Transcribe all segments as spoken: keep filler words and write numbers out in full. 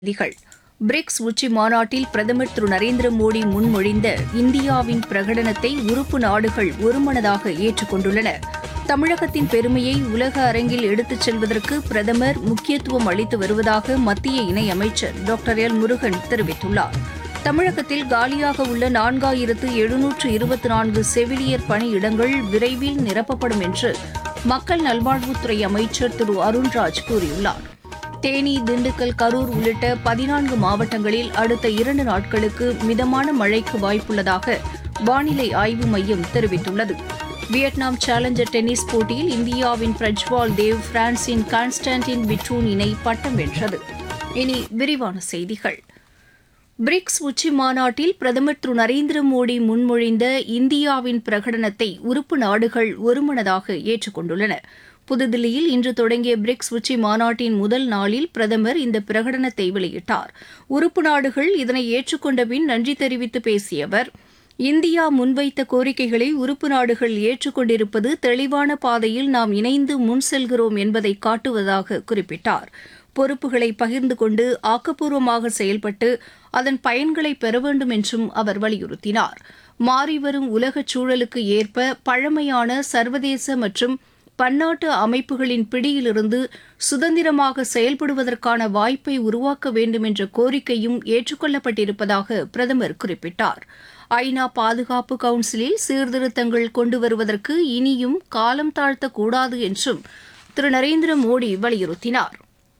செய்திகள். பிரிக்ஸ் உச்சி மாநாட்டில் பிரதமர் திரு நரேந்திர மோடி முன்மொழிந்த இந்தியாவின் பிரகடனத்தை உறுப்பு நாடுகள் ஒருமனதாக ஏற்றுக் கொண்டுள்ளன. தமிழகத்தின் பெருமையை உலக அரங்கில் எடுத்துச் செல்வதற்கு பிரதமர் முக்கியத்துவம் அளித்து வருவதாக மத்திய இணையமைச்சர் டாக்டர் எல் முருகன் தெரிவித்துள்ளார். தமிழகத்தில் காலியாக உள்ள நான்காயிரத்து எழுநூற்று இருபத்தி நான்கு செவிலியர் பணியிடங்கள் விரைவில் நிரப்பப்படும் என்று மக்கள் நல்வாழ்வுத்துறை அமைச்சர் திரு அருண்ராஜ் கூறியுள்ளார். தேனி, திண்டுக்கல், கரூர் உள்ளிட்ட பதினான்கு மாவட்டங்களில் அடுத்த இரண்டு நாட்களுக்கு மிதமான மழைக்கு வாய்ப்புள்ளதாக வானிலை ஆய்வு மையம் தெரிவித்துள்ளது. வியட்நாம் சேலஞ்சர் டென்னிஸ் போட்டியில் இந்தியாவின் பிரஜ்வால் தேவ் பிரான்சின் கான்ஸ்டான்டின் விட்ரூன் இணை பட்டம் வென்றது. இனி விரிவான செய்திகள். பிரிக்ஸ் உச்சி மாநாட்டில் பிரதமர் திரு நரேந்திர மோடி முன்மொழிந்த இந்தியாவின் பிரகடனத்தை உறுப்பு நாடுகள் ஒருமனதாக ஏற்றுக் கொண்டுள்ளன. புதுதில்லியில் இன்று தொடங்கிய பிரிக்ஸ் உச்சி மாநாட்டின் முதல் நாளில் பிரதமர் இந்த பிரகடனத்தை வெளியிட்டார். உறுப்பு நாடுகள் இதனை ஏற்றுக்கொண்ட பின் நன்றி தெரிவித்து பேசிய அவர், இந்தியா முன்வைத்த கோரிக்கைகளை உறுப்பு நாடுகள் ஏற்றுக்கொண்டிருப்பது தெளிவான பாதையில் நாம் இணைந்து முன் செல்கிறோம் என்பதை காட்டுவதாக குறிப்பிட்டார். பொறுப்புகளை பகிர்ந்து கொண்டு ஆக்கப்பூர்வமாக செயல்பட்டு அதன் பயன்களை பெற வேண்டும் என்றும் அவர் வலியுறுத்தினார். மாறிவரும் உலகச் சூழலுக்கு ஏற்ப பழமையான சர்வதேச மற்றும் பன்னாட்டு அமைப்புகளின் பிடியிலிருந்து சுதந்திரமாக செயல்படுவதற்கான வாய்ப்பை உருவாக்க வேண்டும் என்ற கோரிக்கையும் ஏற்றுக்கொள்ளப்பட்டிருப்பதாக பிரதமர் குறிப்பிட்டார். ஐநா பாதுகாப்பு கவுன்சிலில் சீர்திருத்தங்கள் கொண்டு வருவதற்கு இனியும் காலம் தாழ்த்தக்கூடாது என்றும் திரு நரேந்திர மோடி வலியுறுத்தினார்.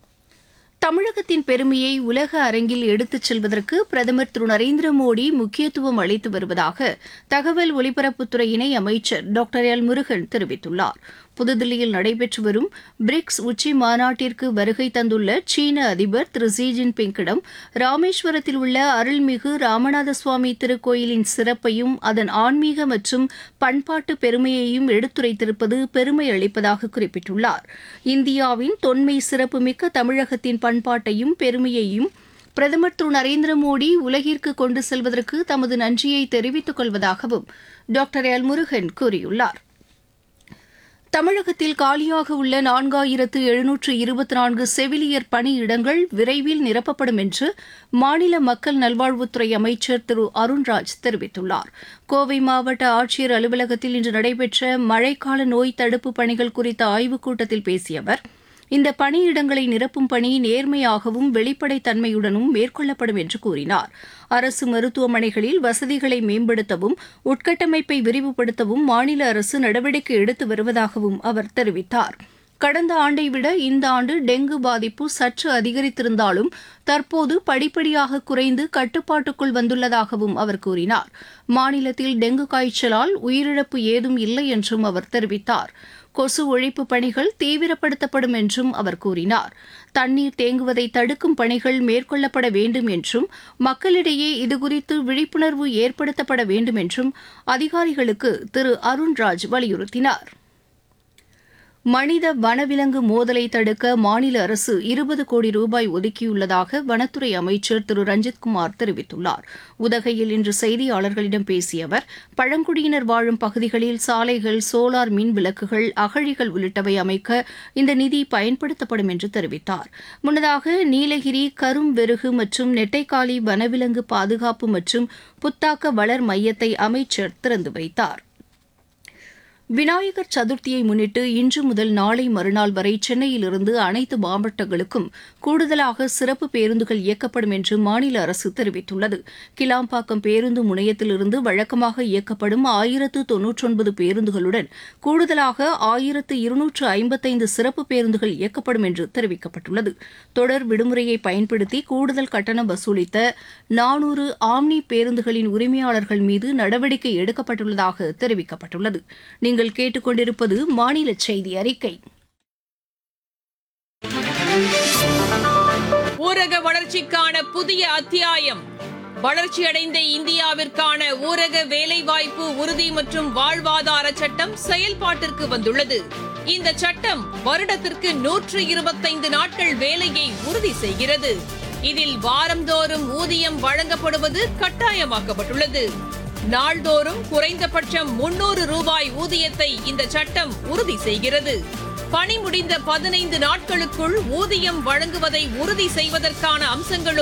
தமிழகத்தின் பெருமையை உலக அரங்கில் எடுத்துச் செல்வதற்கு பிரதமர் திரு நரேந்திர மோடி முக்கியத்துவம் அளித்து வருவதாக தகவல் ஒலிபரப்புத்துறை இணை அமைச்சர் டாக்டர் எல் முருகன் தெரிவித்துள்ளார். புதுதில்லியில் நடைபெற்று வரும் பிரிக்ஸ் உச்சி மாநாட்டிற்கு வருகை தந்துள்ள சீன அதிபர் திரு ஜி ஜின்பிங்கிடம் ராமேஸ்வரத்தில் உள்ள அருள்மிகு ராமநாத சுவாமி திருக்கோயிலின் சிறப்பையும் அதன் ஆன்மீக மற்றும் பண்பாட்டு பெருமையையும் எடுத்துரைத்திருப்பது பெருமை அளிப்பதாக குறிப்பிட்டுள்ளார். இந்தியாவின் தொன்மை சிறப்புமிக்க தமிழகத்தின் பண்பாட்டையும் பெருமையையும் பிரதமர் திரு நரேந்திர மோடி உலகிற்கு கொண்டு செல்வதற்கு தமது நன்றியை தெரிவித்துக் கொள்வதாகவும் டாக்டர் எல் முருகன் கூறியுள்ளார். தமிழகத்தில் காலியாக உள்ள நான்காயிரத்து எழுநூற்று இருபத்தி நான்கு செவிலியர் பணியிடங்கள் விரைவில் நிரப்பப்படும் என்று மாநில மக்கள் நல்வாழ்வுத்துறை அமைச்சர் திரு அருண்ராஜ் தெரிவித்துள்ளார். கோவை மாவட்ட ஆட்சியர் அலுவலகத்தில் இன்று நடைபெற்ற மழைக்கால நோய் தடுப்புப் பணிகள் குறித்த ஆய்வுக் கூட்டத்தில் பேசிய அவர், இந்த பணியிடங்களை நிரப்பும் பணி நேர்மையாகவும் வெளிப்படைத் தன்மையுடனும் மேற்கொள்ளப்படும் என்று கூறினார். அரசு மருத்துவமனைகளில் வசதிகளை மேம்படுத்தவும் உட்கட்டமைப்பை விரிவுபடுத்தவும் மாநில அரசு நடவடிக்கை எடுத்து வருவதாகவும் அவர் தெரிவித்தார். கடந்த ஆண்டை விட இந்த ஆண்டு டெங்கு பாதிப்பு சற்று அதிகரித்திருந்தாலும் தற்போது படிப்படியாக குறைந்து கட்டுப்பாட்டுக்குள் வந்துள்ளதாகவும் அவர் கூறினார். மாநிலத்தில் டெங்கு காய்ச்சலால் உயிரிழப்பு ஏதும் இல்லை என்றும் அவர் தெரிவித்தார். கொசு ஒழிப்பு பணிகள் தீவிரப்படுத்தப்படும் என்றும் அவர் கூறினார். தண்ணீர் தேங்குவதை தடுக்கும் பணிகள் மேற்கொள்ளப்பட வேண்டும் என்றும் மக்களிடையே இதுகுறித்து விழிப்புணர்வு ஏற்படுத்தப்பட வேண்டும் என்றும் அதிகாரிகளுக்கு திரு அருண்ராஜ் வலியுறுத்தினார். மனித வனவிலங்கு மோதலை தடுக்க மாநில அரசு இருபது கோடி ரூபாய் ஒதுக்கியுள்ளதாக வனத்துறை அமைச்சர் திரு ரஞ்சித்குமார் தெரிவித்துள்ளார். உதகையில் இன்று செய்தியாளர்களிடம் பேசிய அவர், பழங்குடியினர் வாழும் பகுதிகளில் சாலைகள், சோலார் மின் விளக்குகள், அகழிகள் உள்ளிட்டவை அமைக்க இந்த நிதி பயன்படுத்தப்படும் என்று தெரிவித்தார். முன்னதாக நீலகிரி கரும்வெருகு மற்றும் நெட்டைக்காலி வனவிலங்கு பாதுகாப்பு மற்றும் புத்தாக்க வளர் மையத்தை அமைச்சர் திறந்து வைத்தார். விநாயகர் சதுர்த்தியை முன்னிட்டு இன்று முதல் நாளை மறுநாள் வரை சென்னையிலிருந்து அனைத்து மாவட்டங்களுக்கும் கூடுதலாக சிறப்பு பேருந்துகள் இயக்கப்படும் என்று மாநில அரசு தெரிவித்துள்ளது. கிளாம்பாக்கம் பேருந்து முனையத்திலிருந்து வழக்கமாக இயக்கப்படும் ஆயிரத்து தொன்னூற்றொன்பது பேருந்துகளுடன் கூடுதலாக ஆயிரத்து இருநூற்று ஐம்பத்தைந்து சிறப்பு பேருந்துகள் இயக்கப்படும் என்று தெரிவிக்கப்பட்டுள்ளது. தொடர் விடுமுறையை பயன்படுத்தி கூடுதல் கட்டணம் வசூலித்த நானூறு ஆம்னி பேருந்துகளின் உரிமையாளர்கள் மீது நடவடிக்கை எடுக்கப்பட்டுள்ளதாக தெரிவிக்கப்பட்டுள்ளது. நீங்கள் கேட்டுக்கொண்டிருப்பது மாநில செய்தி அறிக்கை. ஊரக வளர்ச்சிக்கான புதிய அத்தியாயம். வளர்ச்சியடைந்த இந்தியாவிற்கான ஊரக வேலைவாய்ப்பு உறுதி மற்றும் வாழ்வாதார சட்டம் செயல்பாட்டிற்கு வந்துள்ளது. இந்த சட்டம் வருடத்திற்கு நூற்று இருபத்தைந்து நாட்கள் வேலையை உறுதி செய்கிறது. இதில் வாரந்தோறும் ஊதியம் வழங்கப்படுவது கட்டாயமாக்கப்பட்டுள்ளது. நாள்தோறும் குறைந்தபட்சம் முன்னூறு ரூபாய் ஊதியத்தை இந்த சட்டம் உறுதி செய்கிறது. பணி முடிந்த பதினைந்து நாட்களுக்குள் ஊதியம் வழங்குவதை உறுதி செய்வதற்கான அம்சங்களும்